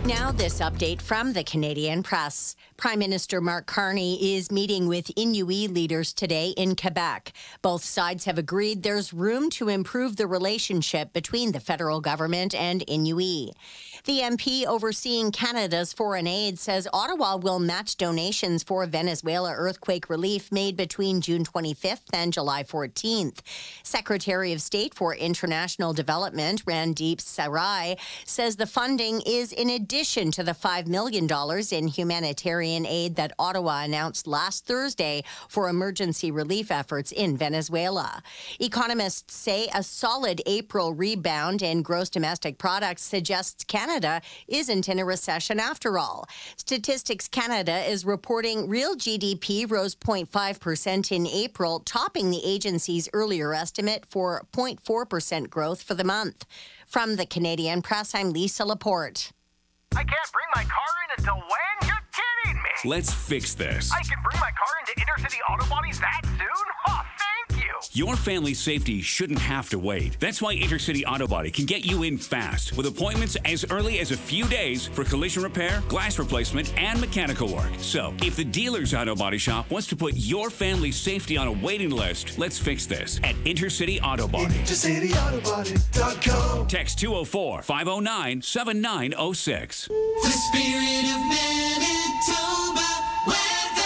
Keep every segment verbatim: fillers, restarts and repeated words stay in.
Now, this update from the Canadian Press. Prime Minister Mark Carney is meeting with Inuit leaders today in Quebec. Both sides have agreed there's room to improve the relationship between the federal government and Inuit. The M P overseeing Canada's foreign aid says Ottawa will match donations for Venezuela earthquake relief made between June twenty-fifth and July fourteenth. Secretary of State for International Development, Randeep Sarai, says the funding is in addition to the five million dollars in humanitarian aid that Ottawa announced last Thursday for emergency relief efforts in Venezuela. Economists say a solid April rebound in gross domestic products suggests Canada isn't in a recession after all. Statistics Canada is reporting real G D P rose zero point five percent in April, topping the agency's earlier estimate for zero point four percent growth for the month. From the Canadian Press, I'm Lisa Laporte. I can't bring my car in until when? You're kidding me! Let's fix this. I can bring my car into Intercity Auto Bodies that soon? Oh, thank you! Your family's safety shouldn't have to wait. That's why Intercity Auto Body can get you in fast with appointments as early as a few days for collision repair, glass replacement, and mechanical work. So, if the dealer's auto body shop wants to put your family's safety on a waiting list, let's fix this at Intercity Auto Body. Intercity Auto Body dot com. Text two oh four, five oh nine, seven nine oh six. The spirit of Manitoba weather.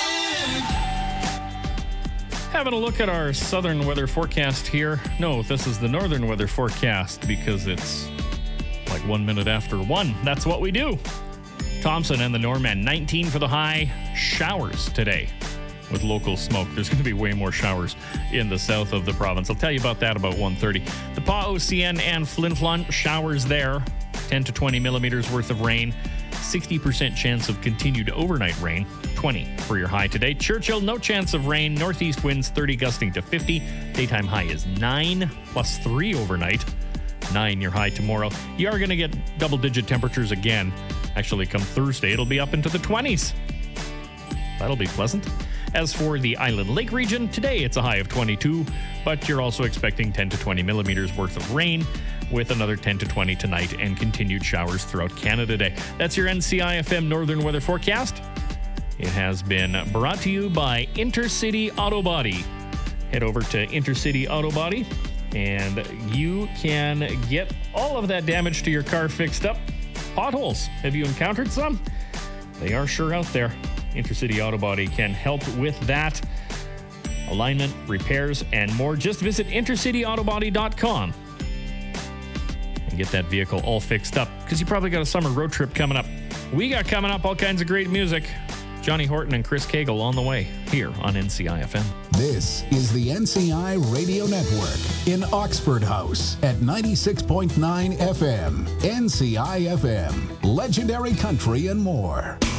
Having a look at our southern weather forecast here. No, this is the northern weather forecast because it's like one minute after one. That's what we do. Thompson and the Norman, nineteen for the high. Showers today with local smoke. There's going to be way more showers in the south of the province. I'll tell you about that about one thirty. The Pa-O C N and Flin Flon, showers there. ten to twenty millimeters worth of rain. sixty percent chance of continued overnight rain. twenty for your high today. Churchill, no chance of rain. Northeast winds thirty gusting to fifty. Daytime high is nine plus three overnight. nine your high tomorrow. You are going to get double-digit temperatures again. Actually, come Thursday, it'll be up into the twenties. That'll be pleasant. As for the Island Lake region, today it's a high of twenty-two, but you're also expecting ten to twenty millimeters worth of rain, with another ten to twenty tonight and continued showers throughout Canada today. That's your N C I F M Northern Weather Forecast. It has been brought to you by Intercity Auto Body. Head over to Intercity Auto Body and you can get all of that damage to your car fixed up. Potholes, have you encountered some? They are sure out there. Intercity Auto Body can help with that. Alignment, repairs, and more. Just visit intercity auto body dot com. Get that vehicle all fixed up because you probably got a summer road trip coming up. We got coming up all kinds of great music. Johnny Horton and Chris Cagle on the way here on N C I F M. This is the N C I Radio Network in Oxford House at ninety-six point nine F M. N C I F M, legendary country and more.